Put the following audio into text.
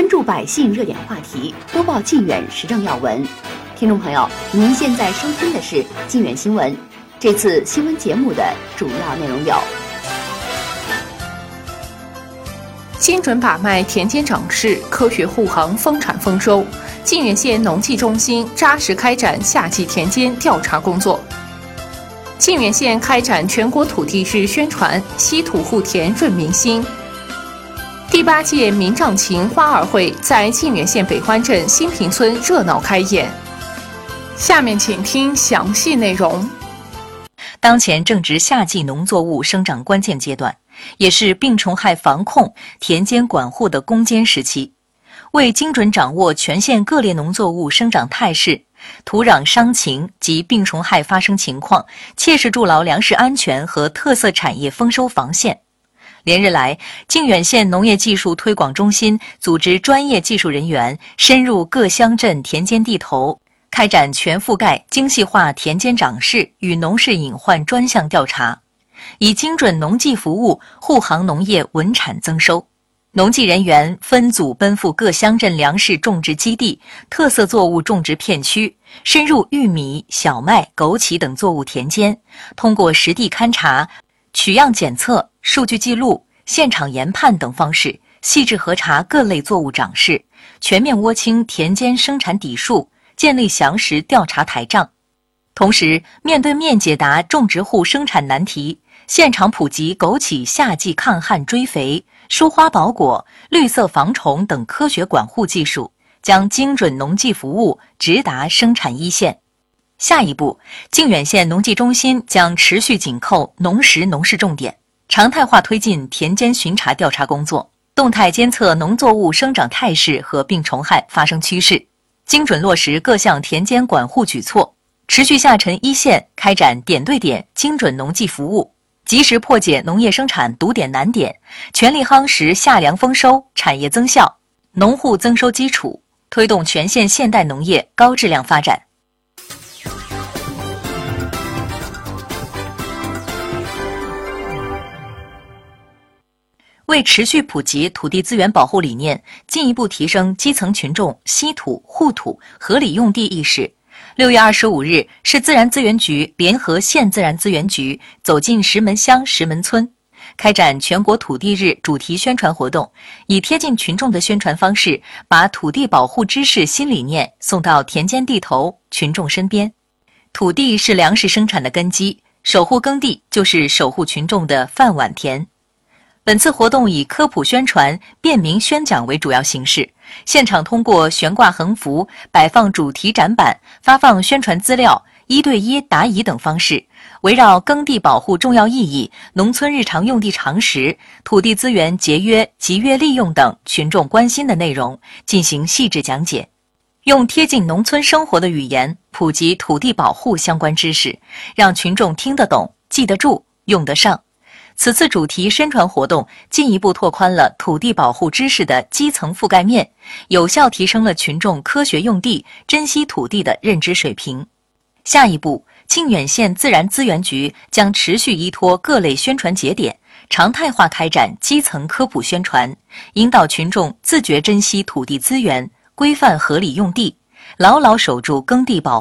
关注百姓热点话题，播报靖远时政要闻。听众朋友，您现在收听的是靖远新闻。这次新闻节目的主要内容有： 精准把脉田间长势，科学护航丰产丰收。靖远县农技中心扎实开展夏季田间调查工作。靖远县开展全国土地日宣传，稀土护田润民心。第8届民丈琴花儿会在靖远县北欢镇新平村热闹开演。下面请听详细内容。 当前正值夏季农作物生长关键阶段，也是病虫害防控、田间管护的攻坚时期。为精准掌握全县各类农作物生长态势、土壤伤情及病虫害发生情况，切实筑牢粮食安全和特色产业丰收防线。连日来，靖远县农业技术推广中心组织专业技术人员深入各乡镇田间地头，开展全覆盖、精细化田间长势与农事隐患专项调查，以精准农技服务护航农业稳产增收。农技人员分组奔赴各乡镇粮食种植基地、特色作物种植片区，深入玉米、小麦、枸杞等作物田间，通过实地勘察、取样检测、数据记录、现场研判等方式，细致核查各类作物长势，全面摸清田间生产底数，建立详实调查台账。同时，面对面解答种植户生产难题，现场普及枸杞夏季抗旱追肥、疏花保果、绿色防虫等科学管护技术，将精准农技服务直达生产一线。下一步，靖远县农技中心将持续紧扣农时农事重点，常态化推进田间巡查调查工作，动态监测农作物生长态势和病虫害发生趋势，精准落实各项田间管护举措，持续下沉一线，开展点对点精准农技服务，及时破解农业生产堵点难点，全力夯实夏粮丰收、产业增效、农户增收基础，推动全县现代农业高质量发展。为持续普及土地资源保护理念，进一步提升基层群众稀土、护土、合理用地意识，6月25日，市自然资源局联合县自然资源局走进石门乡石门村，开展全国土地日主题宣传活动，以贴近群众的宣传方式，把土地保护知识新理念送到田间地头、群众身边。土地是粮食生产的根基，守护耕地就是守护群众的饭碗田。本次活动以科普宣传、便民宣讲为主要形式，现场通过悬挂横幅、摆放主题展板、发放宣传资料、1对1答疑等方式，围绕耕地保护重要意义、农村日常用地常识、土地资源节约、集约利用等群众关心的内容进行细致讲解，用贴近农村生活的语言普及土地保护相关知识，让群众听得懂、记得住、用得上。此次主题宣传活动进一步拓宽了土地保护知识的基层覆盖面，有效提升了群众科学用地、珍惜土地的认知水平。下一步，靖远县自然资源局将持续依托各类宣传节点，常态化开展基层科普宣传，引导群众自觉珍惜土地资源，规范合理用地，牢牢守住耕地保